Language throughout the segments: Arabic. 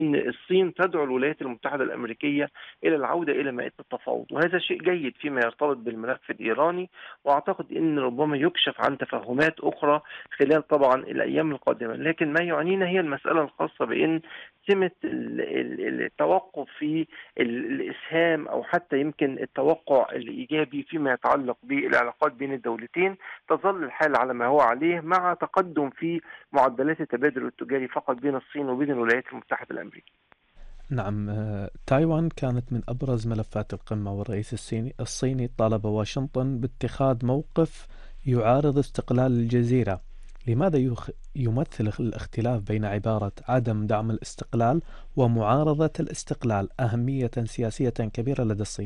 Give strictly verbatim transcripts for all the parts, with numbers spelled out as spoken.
أن الصين تدعو الولايات المتحدة الأمريكية إلى العودة إلى مائدة التفاوض، وهذا شيء جيد فيما يرتبط بالملف الإيراني. وأعتقد أن ربما يكشف عن تفاهمات أخرى خلال طبعا الأيام القادمة. لكن ما يعنينا هي المسألة الخاصة بأن سمة ال- ال- التوقف في ال- الإسهام أو حتى يمكن التوقع الإيجابي فيما يتعلق بالعلاقات بين الدولتين، تظل الحال على ما هو عليه مع تقدم في معدلات التبادل التجاري فقط بين الصين وبين الولايات المتحدة الأمريكية. نعم. آه، تايوان كانت من أبرز ملفات القمة، والرئيس الصيني الصيني طالب واشنطن باتخاذ موقف يعارض استقلال الجزيرة. لماذا يخ... يمثل الاختلاف بين عبارة عدم دعم الاستقلال ومعارضة الاستقلال أهمية سياسية كبيرة لدى الصين؟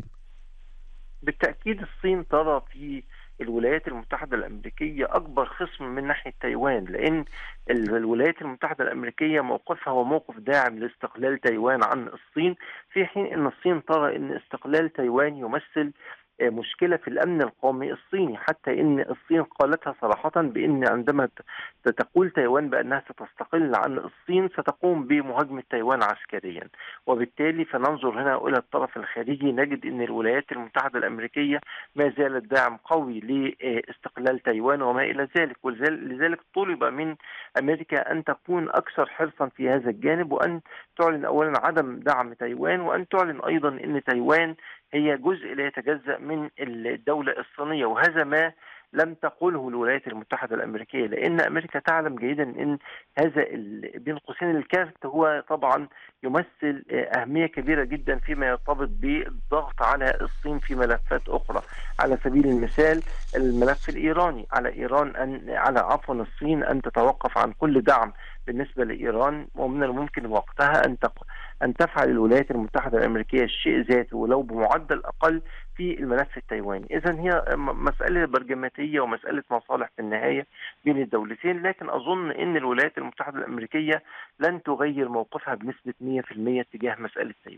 بالتأكيد الصين ترى في الولايات المتحدة الأمريكية أكبر خصم من ناحية تايوان، لأن ال- الولايات المتحدة الأمريكية موقفها هو موقف داعم لاستقلال تايوان عن الصين، في حين أن الصين ترى أن استقلال تايوان يمثل آه، مشكلة في الأمن القومي الصيني، حتى أن الصين قالتها صراحة بأن عندما ت- تقول تايوان بأنها ستستقل عن الصين ستقوم بمهاجمة تايوان عسكريا. وبالتالي فننظر هنا إلى الطرف الخارجي، نجد أن الولايات المتحدة الأمريكية ما زال الدعم قوي لاستقلال تايوان وما إلى ذلك. ولذلك طلب من أمريكا أن تكون أكثر حرصا في هذا الجانب، وأن تعلن أولا عدم دعم تايوان، وأن تعلن أيضا أن تايوان هي جزء لا يتجزأ من الدولة الصينية. وهذا ما لم تقله الولايات المتحدة الأمريكية، لأن أمريكا تعلم جيدا أن هذا ال- بين قوسين الكارت هو طبعا يمثل أهمية كبيرة جدا فيما يرتبط بالضغط على الصين في ملفات أخرى. على سبيل المثال الملف الإيراني، على إيران أن على عفوا الصين أن تتوقف عن كل دعم بالنسبة لإيران، ومن الممكن وقتها أن تق... أن تفعل الولايات المتحدة الأمريكية الشيء ذاته ولو بمعدل أقل في الملف التايواني. إذن هي م- مسألة برجماتية ومسألة مصالح في النهاية بين الدولتين، لكن أظن أن الولايات المتحدة الأمريكية لن تغير موقفها بنسبة مئة في المئة تجاه مسألة تايوان.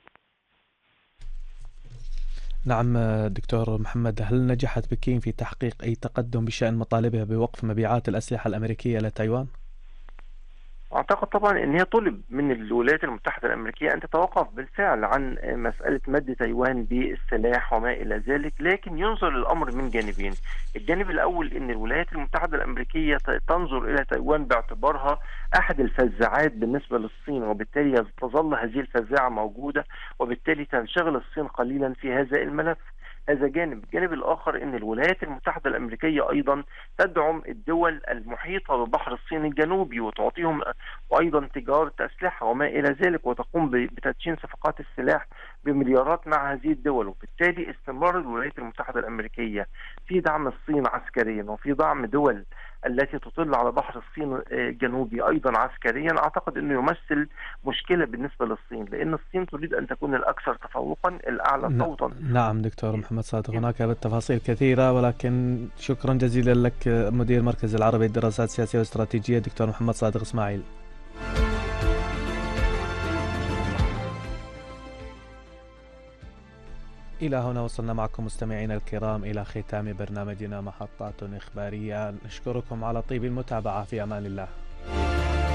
نعم. آه، دكتور محمد، هل نجحت بكين في تحقيق أي تقدم بشأن مطالبها بوقف مبيعات الأسلحة الأمريكية لتايوان؟ أعتقد طبعا أن هي طلب من الولايات المتحدة الأمريكية أن تتوقف بالفعل عن مسألة مد تايوان بالسلاح وما إلى ذلك، لكن ينظر للأمر من جانبين. الجانب الأول أن الولايات المتحدة الأمريكية تنظر إلى تايوان باعتبارها أحد الفزاعات بالنسبة للصين، وبالتالي تظل هذه الفزاعة موجودة، وبالتالي تنشغل الصين قليلا في هذا الملف. هذا جانب. الجانب الآخر أن الولايات المتحدة الأمريكية أيضا تدعم الدول المحيطة ببحر الصين الجنوبي وتعطيهم وأيضا تجارة أسلحة وما إلى ذلك، وتقوم ب- بتدشين صفقات السلاح بمليارات مع هذه الدول. وبالتالي استمرار الولايات المتحدة الأمريكية في دعم الصين عسكريا وفي دعم دول التي تطل على بحر الصين آه، الجنوبي أيضا عسكريا، أعتقد أنه يمثل مشكلة بالنسبة للصين، لأن الصين تريد أن تكون الأكثر تفوقا الأعلى ن- صوتا. نعم دكتور محمد صادق، هناك بالتفاصيل كثيرة، ولكن شكرا جزيلا لك آه، مدير مركز العربي للدراسات السياسية والاستراتيجية دكتور محمد صادق إسماعيل. إلى هنا وصلنا معكم مستمعينا الكرام إلى ختام برنامجنا محطات إخبارية. نشكركم على طيب المتابعة. في أمان الله.